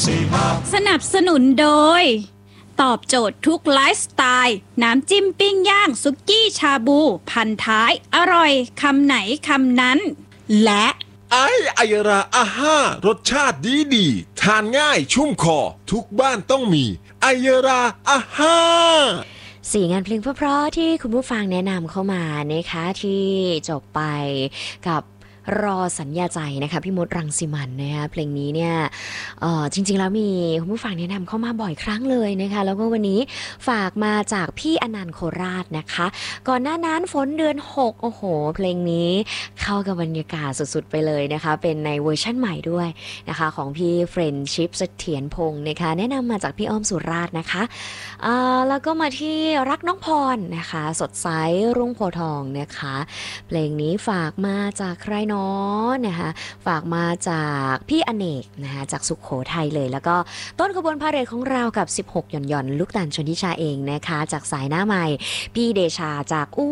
สนับสนุนโดยตอบโจทย์ทุกไลฟ์สไตล์น้ำจิ้มปิ้งย่างสุกี้ชาบูพันท้ายอร่อยคำไหนคำนั้นและไอยราอาห้ารสชาติดีทานง่ายชุ่มคอทุกบ้านต้องมีไอยราอาห้า 4 งานเพลงเพราะๆที่คุณผู้ฟังแนะนำเข้ามานะคะที่จบไปกับรอสัญญาใจนะคะพี่มดรังสิมันนะคะเพลงนี้เนี่ยจริงๆแล้วมีคุณผู้ฟังแนะนำเข้ามาบ่อยครั้งเลยนะคะแล้วก็วันนี้ฝากมาจากพี่อนันต์โคราชนะคะก่อนหน้านั้นฝนเดือน6โอ้โหเพลงนี้เข้ากับบรรยากาศสุดๆไปเลยนะคะเป็นในเวอร์ชั่นใหม่ด้วยนะคะของพี่เฟรนชิปเสถียรพงศ์นะคะแนะนำมาจากพี่อ้อมสุราษฎร์นะคะแล้วก็มาที่รักน้องพรนะคะสดใสรุ่งโพทองนะคะเพลงนี้ฝากมาจากใครเนาะนะคะฝากมาจากพี่อเนกนะคะจากสุขโขทัยเลยแล้วก็ต้นขบวนพาเหรดของเรากับ16หย่อนๆลูกตาลชนทิชาเองนะคะจากสายหน้าใหม่พี่เดชาจาก